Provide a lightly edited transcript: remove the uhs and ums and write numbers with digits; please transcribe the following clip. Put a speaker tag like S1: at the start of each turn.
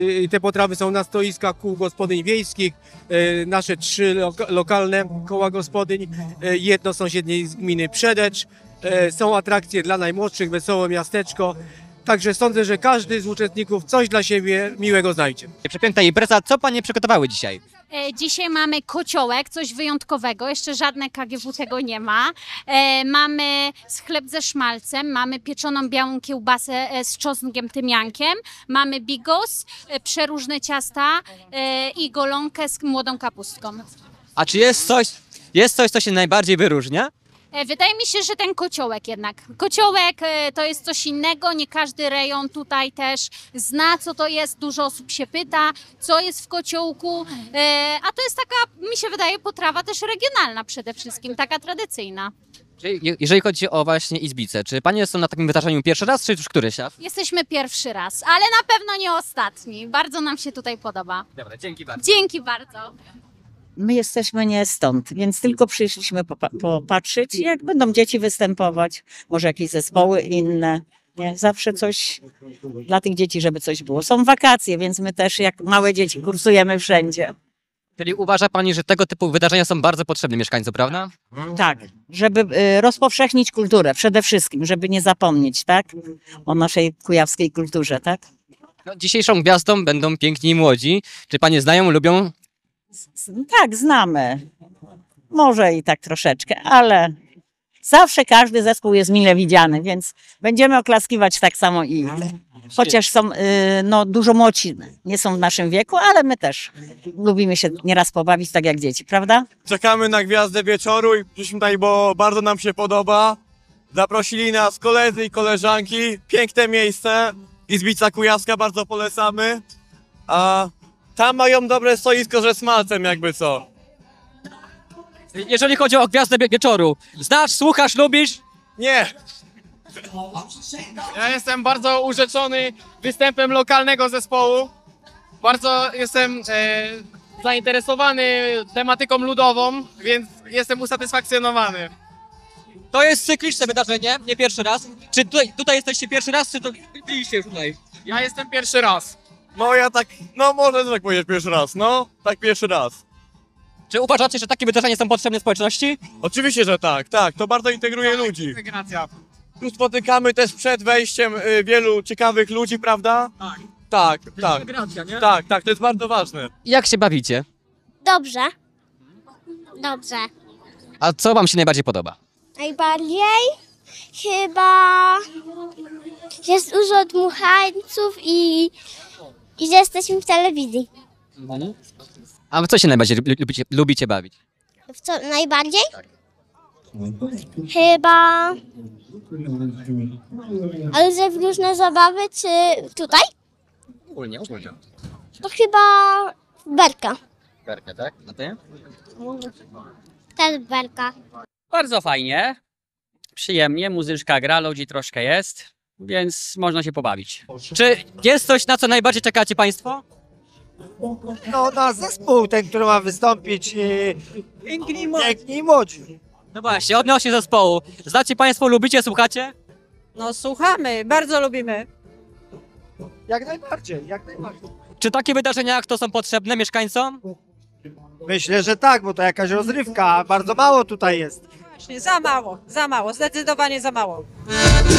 S1: Te potrawy są na stoiskach kół gospodyń wiejskich, nasze 3 lokalne koła gospodyń, jedno sąsiedniej z gminy Przedecz. Są atrakcje dla najmłodszych, wesołe miasteczko. Także sądzę, że każdy z uczestników coś dla siebie miłego znajdzie.
S2: Przepiękna impreza, co panie przygotowały dzisiaj?
S3: Dzisiaj mamy kociołek, coś wyjątkowego, jeszcze żadne KGW tego nie ma. Mamy chleb ze szmalcem, mamy pieczoną białą kiełbasę z czosnkiem, tymiankiem, mamy bigos, przeróżne ciasta i golonkę z młodą kapustką.
S2: A czy jest coś, co się najbardziej wyróżnia?
S3: Wydaje mi się, że ten kociołek jednak. Kociołek to jest coś innego, nie każdy rejon tutaj też zna, co to jest. Dużo osób się pyta, co jest w kociołku, a to jest taka, mi się wydaje, potrawa też regionalna przede wszystkim, taka tradycyjna.
S2: Jeżeli chodzi o właśnie Izbicę, czy panie są na takim wydarzeniu pierwszy raz, czy już któryś raz?
S3: Jesteśmy pierwszy raz, ale na pewno nie ostatni. Bardzo nam się tutaj podoba.
S2: Dobra, dzięki bardzo.
S3: Dzięki bardzo.
S4: My jesteśmy nie stąd, więc tylko przyszliśmy popatrzeć, jak będą dzieci występować, może jakieś zespoły inne. Nie? Zawsze coś dla tych dzieci, żeby coś było. Są wakacje, więc my też jak małe dzieci kursujemy wszędzie.
S2: Czyli uważa pani, że tego typu wydarzenia są bardzo potrzebne mieszkańcom, prawda?
S4: Tak, żeby rozpowszechnić kulturę przede wszystkim, żeby nie zapomnieć, tak? O naszej kujawskiej kulturze, tak?
S2: No, dzisiejszą gwiazdą będą piękni i młodzi. Czy panie znają, lubią?
S4: Tak, znamy. Może i tak troszeczkę, ale zawsze każdy zespół jest mile widziany, więc będziemy oklaskiwać tak samo i chociaż są dużo młodsi, nie są w naszym wieku, ale my też lubimy się nieraz pobawić tak jak dzieci, prawda?
S5: Czekamy na gwiazdę wieczoru i przyszliśmy tutaj, bo bardzo nam się podoba. Zaprosili nas koledzy i koleżanki. Piękne miejsce. Izbica Kujawska, bardzo polecamy. A tam mają dobre stoisko ze smalcem, jakby co.
S2: Jeżeli chodzi o gwiazdę wieczoru, znasz, słuchasz, lubisz?
S5: Nie!
S6: Ja jestem bardzo urzeczony występem lokalnego zespołu. Bardzo jestem zainteresowany tematyką ludową, więc jestem usatysfakcjonowany.
S2: To jest cykliczne wydarzenie, nie pierwszy raz. Czy tutaj jesteście pierwszy raz, czy to byliście już tutaj?
S6: Ja jestem pierwszy raz.
S5: No ja tak, może tak powiedzieć pierwszy raz, tak pierwszy raz.
S2: Czy uważacie, że takie wydarzenia są potrzebne społeczności?
S5: Oczywiście, że tak, to bardzo integruje ludzi.
S6: Integracja.
S5: Tu spotykamy też przed wejściem wielu ciekawych ludzi, prawda? Tak.
S2: Integracja, nie?
S5: Tak, to jest bardzo ważne.
S2: Jak się bawicie?
S7: Dobrze. Dobrze.
S2: A co wam się najbardziej podoba?
S7: Najbardziej chyba jest dużo dmuchańców i że jesteśmy w telewizji.
S2: A w co się najbardziej lubicie bawić?
S7: W co najbardziej? Chyba... Ale że w różne zabawy, czy tutaj?
S2: Ogólnie.
S7: To chyba berka.
S2: Berkę, tak? A ty?
S7: Też berka.
S8: Bardzo fajnie, przyjemnie, muzyczka gra, ludzi troszkę jest, więc można się pobawić.
S2: Czy jest coś, na co najbardziej czekacie państwo?
S9: Na zespół ten, który ma wystąpić Piękni i Młodzi.
S2: No właśnie, odnośnie zespołu. Znacie państwo, lubicie, słuchacie?
S10: No słuchamy, bardzo lubimy.
S9: Jak najbardziej.
S2: Czy takie wydarzenia jak to są potrzebne mieszkańcom?
S9: Myślę, że tak, bo to jakaś rozrywka, a bardzo mało tutaj jest.
S10: Właśnie, za mało, zdecydowanie za mało.